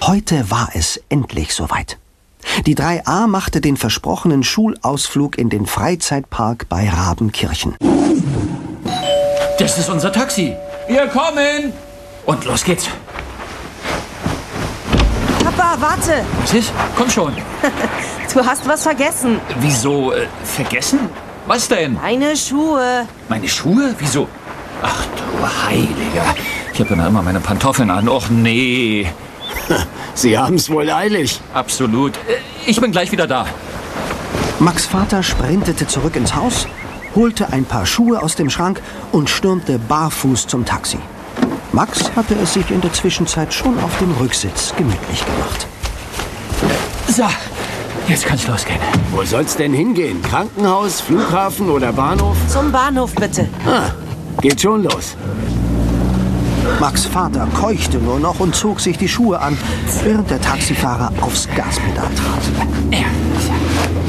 Heute war es endlich soweit. Die 3a machte den versprochenen Schulausflug in den Freizeitpark bei Rabenkirchen. Das ist unser Taxi. Wir kommen. Und los geht's. Papa, warte. Was ist? Komm schon. Du hast was vergessen. Wieso, vergessen? Was denn? Deine Schuhe. Meine Schuhe? Wieso? Ach du Heiliger. Ich habe ja immer meine Pantoffeln an. Och nee. Sie haben's wohl eilig. Absolut. Ich bin gleich wieder da. Max' Vater sprintete zurück ins Haus, holte ein paar Schuhe aus dem Schrank und stürmte barfuß zum Taxi. Max hatte es sich in der Zwischenzeit schon auf dem Rücksitz gemütlich gemacht. So, jetzt kann's losgehen. Wo soll's denn hingehen? Krankenhaus, Flughafen oder Bahnhof? Zum Bahnhof, bitte. Geht schon los. Max' Vater keuchte nur noch und zog sich die Schuhe an, während der Taxifahrer aufs Gaspedal trat. Ja.